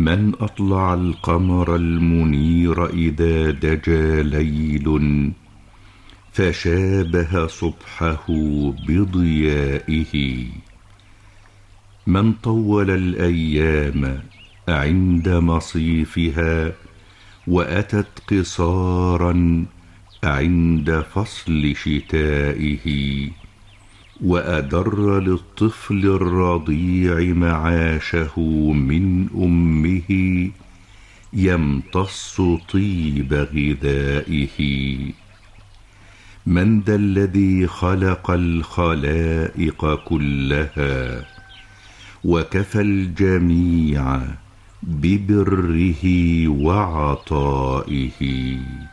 من أطلع القمر المنير إذا دجى ليل فشابه صبحه بضيائه، من طول الأيام عند مصيفها وأتت قصارا عند فصل شتائه، وأدر للطفل الرضيع معاشه من أمه يمتص طيب غذائه. من ذا الذي خلق الخلائق كلها وكفى الجميع ببره وعطائه؟